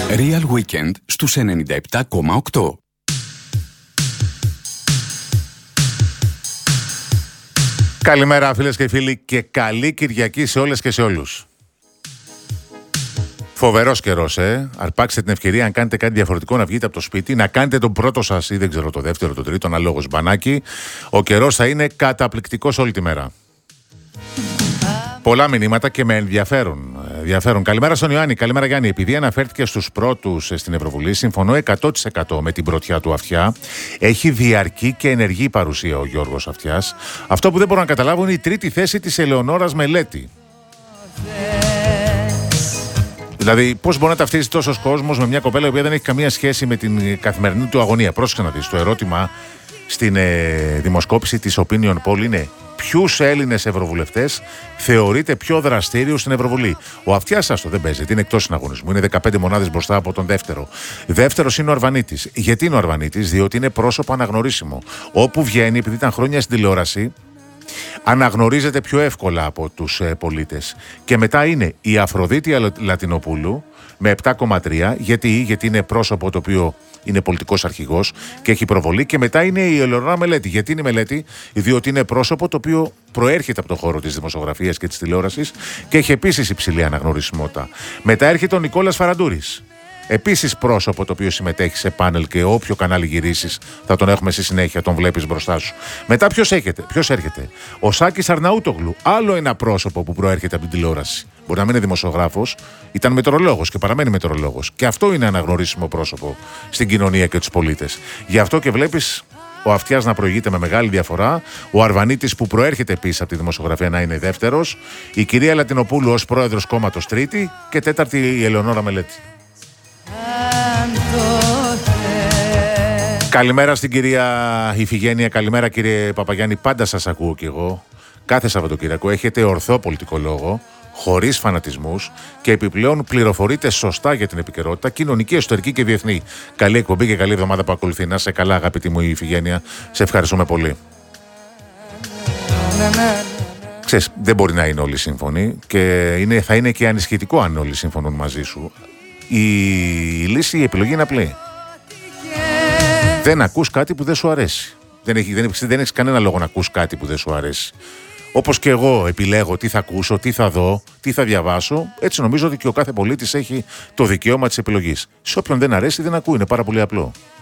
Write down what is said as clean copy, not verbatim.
Real Weekend στους 97,8. Καλημέρα φίλες και φίλοι και καλή Κυριακή σε όλες και σε όλους. Φοβερός καιρός, αρπάξτε την ευκαιρία αν κάνετε κάτι διαφορετικό να βγείτε από το σπίτι, να κάνετε τον πρώτο σας ή δεν ξέρω το δεύτερο, το τρίτο, αναλόγως μπανάκι. Ο καιρός θα είναι καταπληκτικός όλη τη μέρα. Πολλά μηνύματα και με ενδιαφέρον. Καλημέρα στον Ιωάννη. Καλημέρα Γιάννη. Επειδή αναφέρθηκε στους πρώτους στην Ευρωβουλή, συμφωνώ 100% με την πρωτιά του Αυτιά. Έχει διαρκή και ενεργή παρουσία ο Γιώργος Αυτιάς. Αυτό που δεν μπορώ να καταλάβω είναι η τρίτη θέση της Ελεονόρας Μελέτη. Δηλαδή, πώς μπορεί να ταυτίζει τόσος κόσμος με μια κοπέλα η οποία δεν έχει καμία σχέση με την καθημερινή του αγωνία. Πρόσεξε να δεις. Το ερώτημα στην δημοσκόπηση της Opinion Poll είναι ποιους Έλληνες ευρωβουλευτές θεωρείται πιο δραστήριους στην Ευρωβουλή. Ο Αυτιάς άστο δεν παίζεται, είναι εκτός συναγωνισμού. Είναι 15 μονάδες μπροστά από τον δεύτερο. Δεύτερος είναι ο Αρβανίτης. Γιατί είναι ο Αρβανίτης? Διότι είναι πρόσωπο αναγνωρίσιμο. Όπου βγαίνει, επειδή ήταν χρόνια στην τηλεόραση, αναγνωρίζεται πιο εύκολα από τους πολίτες. Και μετά είναι η Αφροδίτη Λατινοπούλου με 7,3. Γιατί είναι πρόσωπο το οποίο είναι πολιτικός αρχηγός και έχει προβολή. Και μετά είναι η Ελεονόρα Μελέτη. Γιατί είναι η Μελέτη? Διότι είναι πρόσωπο το οποίο προέρχεται από τον χώρο της δημοσιογραφίας και της τηλεόρασης και έχει επίσης υψηλή αναγνωρισιμότητα. Μετά έρχεται ο Νικόλας Φαραντούρης. Επίσης πρόσωπο το οποίο συμμετέχει σε πάνελ και όποιο κανάλι γυρίσεις θα τον έχουμε στη συνέχεια, τον βλέπεις μπροστά σου. Μετά ποιος έρχεται? Ο Σάκης Αρναούτογλου. Άλλο ένα πρόσωπο που προέρχεται από την τηλεόραση. Μπορεί να μην είναι δημοσιογράφος, ήταν μετεωρολόγος και παραμένει μετεωρολόγος. Και αυτό είναι αναγνωρίσιμο πρόσωπο στην κοινωνία και τους πολίτες. Γι' αυτό και βλέπεις ο Αυτιάς να προηγείται με μεγάλη διαφορά, ο Αρβανίτης που προέρχεται επίσης από τη δημοσιογραφία να είναι δεύτερος, η κυρία Λατινοπούλου ως πρόεδρος κόμματος τρίτη και τέταρτη η Ελεονόρα Μελέτη. Καλημέρα στην κυρία Ιφηγένεια, καλημέρα κύριε Παπαγιάννη, πάντα σας ακούω κι εγώ. Κάθε Σαββατοκύριακο έχετε ορθό πολιτικό λόγο, χωρίς φανατισμούς και επιπλέον πληροφορείτε σωστά για την επικαιρότητα, κοινωνική, εσωτερική και διεθνή. Καλή εκπομπή και καλή εβδομάδα που ακολουθεί. Να είσαι καλά, αγαπητή μου Ιφηγένεια, σε ευχαριστούμε πολύ. Ξέρεις, δεν μπορεί να είναι όλοι σύμφωνοι και θα είναι και ανισχυτικό αν όλοι συμφωνούν μαζί σου. Η λύση, η επιλογή είναι απλή. Δεν ακούς κάτι που δεν σου αρέσει. Δεν έχεις κανένα λόγο να ακούς κάτι που δεν σου αρέσει. Όπως και εγώ επιλέγω τι θα ακούσω, τι θα δω, τι θα διαβάσω, έτσι νομίζω ότι και ο κάθε πολίτης έχει το δικαίωμα της επιλογής. Σε όποιον δεν αρέσει δεν ακούει, είναι πάρα πολύ απλό.